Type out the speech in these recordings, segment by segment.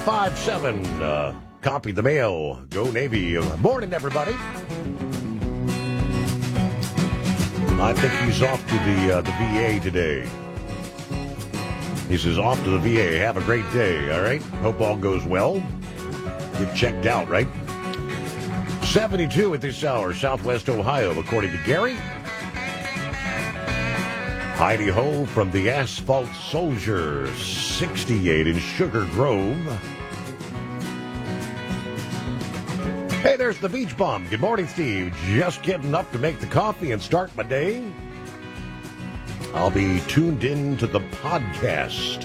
857. Copy the mail. Go Navy. Morning, everybody. I think he's off to the VA today. He says, off to the VA. Have a great day, all right? Hope all goes well. Get checked out, right? 72 at this hour, Southwest Ohio, according to Gary. Heidi Ho from the Asphalt Soldier, 68 in Sugar Grove. Hey, there's the Beach Bum. Good morning, Steve. Just getting up to make the coffee and start my day. I'll be tuned in to the podcast.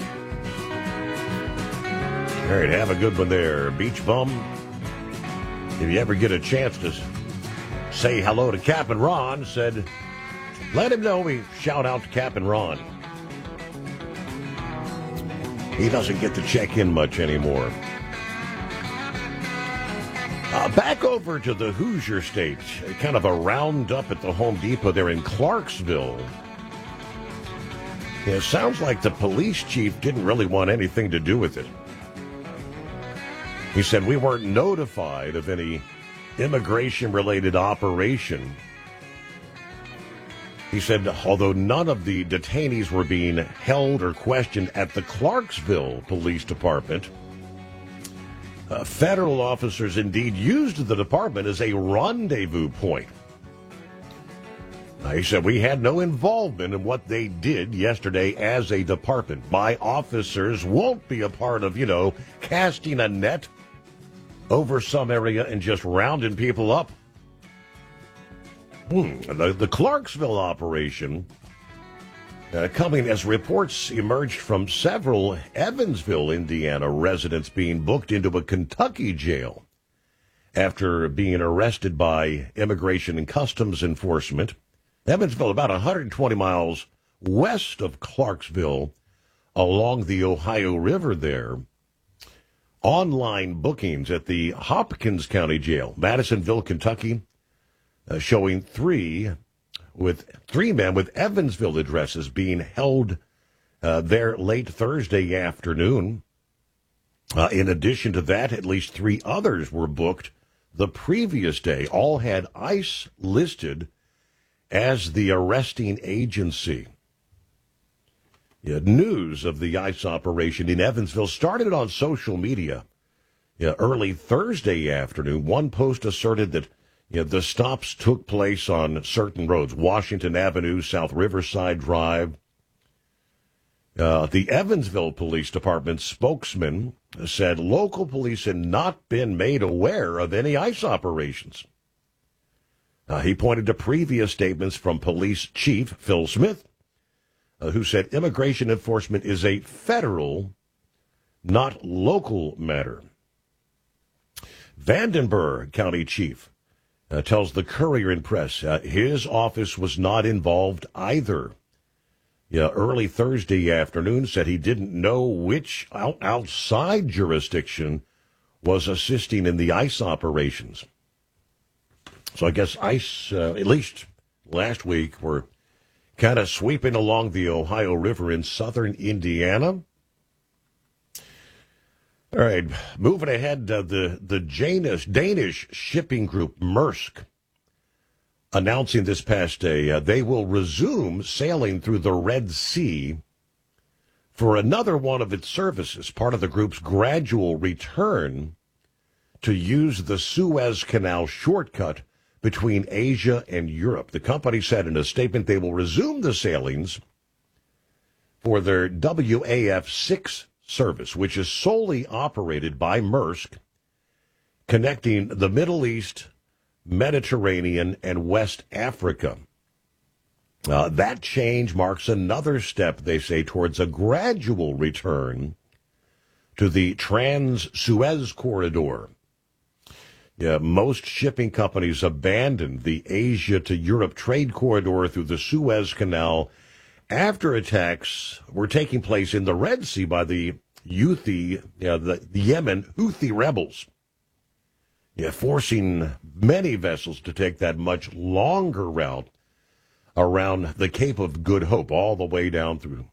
All right, have a good one there, Beach Bum. If you ever get a chance to say hello to Captain Ron, said, let him know we shout out to Captain Ron. He doesn't get to check in much anymore. Back over to the Hoosier State, kind of a roundup at the Home Depot there in Clarksville. Yeah, it sounds like the police chief didn't really want anything to do with it. He said, we weren't notified of any immigration-related operation. He said, although none of the detainees were being held or questioned at the Clarksville Police Department, federal officers indeed used the department as a rendezvous point. He said, we had no involvement in what they did yesterday as a department. My officers won't be a part of, casting a net over some area and just rounding people up. The Clarksville operation coming as reports emerged from several Evansville, Indiana residents being booked into a Kentucky jail after being arrested by Immigration and Customs Enforcement. Evansville, about 120 miles west of Clarksville, along the Ohio River there. Online bookings at the Hopkins County Jail, Madisonville, Kentucky, showing three men with Evansville addresses being held there late Thursday afternoon. In addition to that, at least three others were booked the previous day. All had ICE listed as the arresting agency. News of the ICE operation in Evansville started on social media early Thursday afternoon. One post asserted that the stops took place on certain roads, Washington Avenue, South Riverside Drive. The Evansville Police Department spokesman said local police had not been made aware of any ICE operations. He pointed to previous statements from Police Chief Phil Smith, who said immigration enforcement is a federal, not local matter. Vandenberg County Chief tells the Courier and Press his office was not involved either. Early Thursday afternoon said he didn't know which outside jurisdiction was assisting in the ICE operations. So I guess ICE, at least last week, were kind of sweeping along the Ohio River in southern Indiana. All right, moving ahead, the Danish shipping group Maersk announcing this past day they will resume sailing through the Red Sea for another one of its services, part of the group's gradual return to use the Suez Canal shortcut between Asia and Europe. The company said in a statement they will resume the sailings for their WAF-6 service, which is solely operated by Maersk, connecting the Middle East, Mediterranean, and West Africa. That change marks another step, they say, towards a gradual return to the Trans-Suez Corridor. Most shipping companies abandoned the Asia to Europe trade corridor through the Suez Canal after attacks were taking place in the Red Sea by the Yemen Houthi rebels, forcing many vessels to take that much longer route around the Cape of Good Hope all the way down through